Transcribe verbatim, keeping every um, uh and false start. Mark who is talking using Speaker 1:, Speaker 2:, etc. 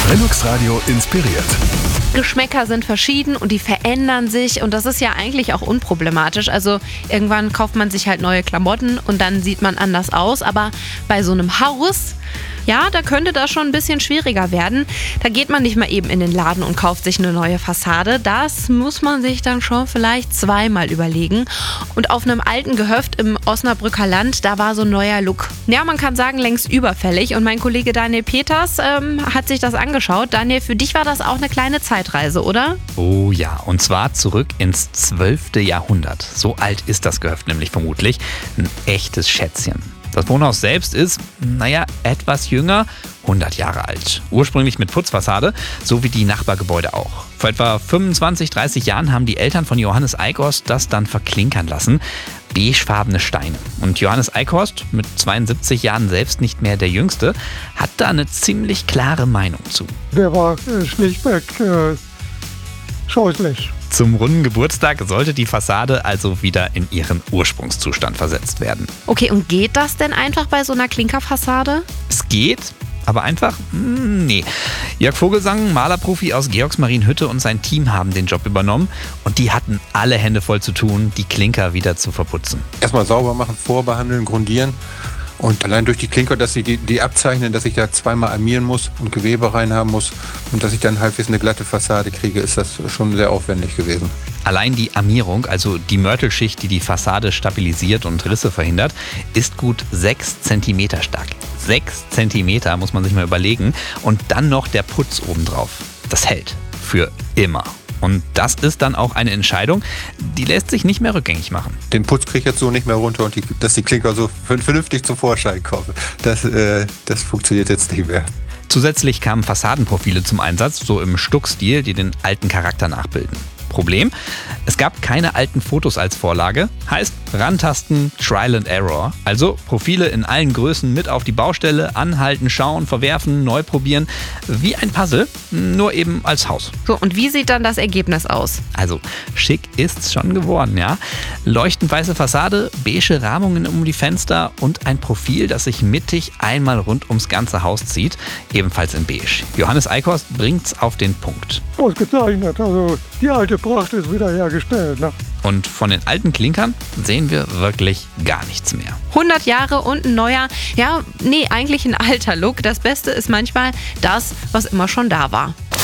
Speaker 1: Lennox Radio inspiriert.
Speaker 2: Geschmäcker sind verschieden und die verändern sich und das ist ja eigentlich auch unproblematisch. Also irgendwann kauft man sich halt neue Klamotten und dann sieht man anders aus. Aber bei so einem Haus, ja, da könnte das schon ein bisschen schwieriger werden. Da geht man nicht mal eben in den Laden und kauft sich eine neue Fassade. Das muss man sich dann schon vielleicht zweimal überlegen. Und auf einem alten Gehöft im Osnabrücker Land, da war so ein neuer Look. Ja, man kann sagen, längst überfällig. Und mein Kollege Daniel Peters ähm, hat sich das angeschaut. Daniel, für dich war das auch eine kleine Zeitreise, oder?
Speaker 3: Oh ja, und zwar zurück ins zwölfte Jahrhundert. So alt ist das Gehöft nämlich vermutlich. Ein echtes Schätzchen. Das Wohnhaus selbst ist, naja, etwas jünger, hundert Jahre alt. Ursprünglich mit Putzfassade, so wie die Nachbargebäude auch. Vor etwa fünfundzwanzig, dreißig Jahren haben die Eltern von Johannes Eichhorst das dann verklinkern lassen. Beigefarbene Steine. Und Johannes Eichhorst, mit zweiundsiebzig Jahren selbst nicht mehr der Jüngste, hat da eine ziemlich klare Meinung zu.
Speaker 4: Der war äh, schlichtweg äh, scheußlich.
Speaker 3: Zum runden Geburtstag sollte die Fassade also wieder in ihren Ursprungszustand versetzt werden.
Speaker 2: Okay, und geht das denn einfach bei so einer Klinkerfassade?
Speaker 3: Es geht, aber einfach, nee. Jörg Vogelsang, Malerprofi aus Georgsmarienhütte und sein Team haben den Job übernommen und die hatten alle Hände voll zu tun, die Klinker wieder zu verputzen.
Speaker 5: Erstmal sauber machen, vorbehandeln, grundieren. Und allein durch die Klinker, dass sie die, die abzeichnen, dass ich da zweimal armieren muss und Gewebe reinhaben muss und dass ich dann halbwegs eine glatte Fassade kriege, ist das schon sehr aufwendig gewesen.
Speaker 3: Allein die Armierung, also die Mörtelschicht, die die Fassade stabilisiert und Risse verhindert, ist gut sechs Zentimeter stark. sechs Zentimeter muss man sich mal überlegen. Und dann noch der Putz obendrauf. Das hält für immer. Und das ist dann auch eine Entscheidung, die lässt sich nicht mehr rückgängig machen.
Speaker 5: Den Putz kriege ich jetzt so nicht mehr runter und die, dass die Klinker so vernünftig zum Vorschein kommen. Das, äh, das funktioniert jetzt nicht mehr.
Speaker 3: Zusätzlich kamen Fassadenprofile zum Einsatz, so im Stuckstil, die den alten Charakter nachbilden. Problem: Es gab keine alten Fotos als Vorlage, heißt rantasten, Trial and Error. Also Profile in allen Größen mit auf die Baustelle, anhalten, schauen, verwerfen, neu probieren. Wie ein Puzzle, nur eben als Haus.
Speaker 2: So, und wie sieht dann das Ergebnis aus?
Speaker 3: Also schick ist's schon geworden, ja. Leuchtend weiße Fassade, beige Rahmungen um die Fenster und ein Profil, das sich mittig einmal rund ums ganze Haus zieht, ebenfalls in beige. Johannes Eichhorst bringt's auf den Punkt.
Speaker 4: Ausgezeichnet, also die alte Pracht ist wiederhergestellt. Ne?
Speaker 3: Und von den alten Klinkern sehen wir wirklich gar nichts mehr.
Speaker 2: hundert Jahre und ein neuer, ja, nee, eigentlich ein alter Look. Das Beste ist manchmal das, was immer schon da war.